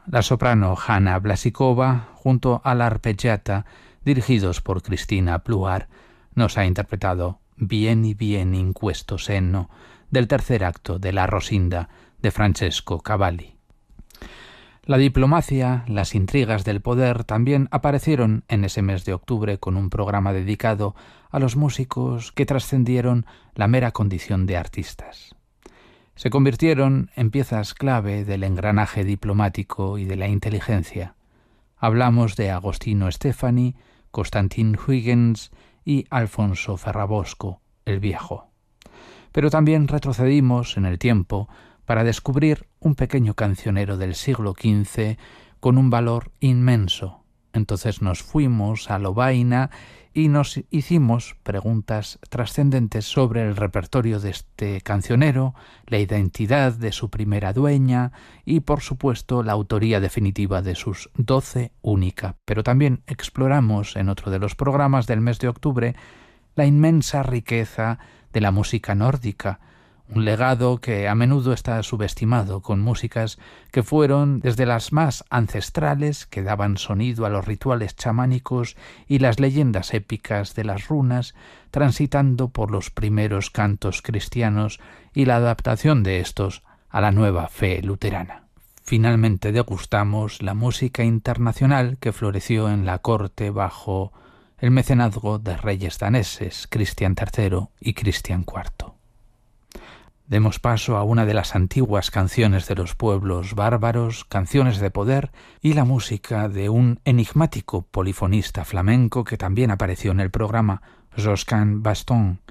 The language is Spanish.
la soprano Hanna Blasikova junto a la arpeggiata, dirigidos por Cristina Pluhar, nos ha interpretado Vieni vieni in questo senno del tercer acto de La Rosinda de Francesco Cavalli. La diplomacia, las intrigas del poder también aparecieron en ese mes de octubre con un programa dedicado a los músicos que trascendieron la mera condición de artistas. Se convirtieron en piezas clave del engranaje diplomático y de la inteligencia. Hablamos de Agostino Stefani, Constantin Huygens y Alfonso Ferrabosco, el Viejo. Pero también retrocedimos en el tiempo para descubrir un pequeño cancionero del siglo XV con un valor inmenso. Entonces nos fuimos a Lovaina y nos hicimos preguntas trascendentes sobre el repertorio de este cancionero, la identidad de su primera dueña y, por supuesto, la autoría definitiva de sus 12 única. Pero también exploramos en otro de los programas del mes de octubre la inmensa riqueza de la música nórdica, un legado que a menudo está subestimado, con músicas que fueron desde las más ancestrales, que daban sonido a los rituales chamánicos y las leyendas épicas de las runas, transitando por los primeros cantos cristianos y la adaptación de estos a la nueva fe luterana. Finalmente degustamos la música internacional que floreció en la corte bajo el mecenazgo de reyes daneses, Cristian III y Cristian IV. Demos paso a una de las antiguas canciones de los pueblos bárbaros, canciones de poder, y la música de un enigmático polifonista flamenco que también apareció en el programa, Josquin Baston,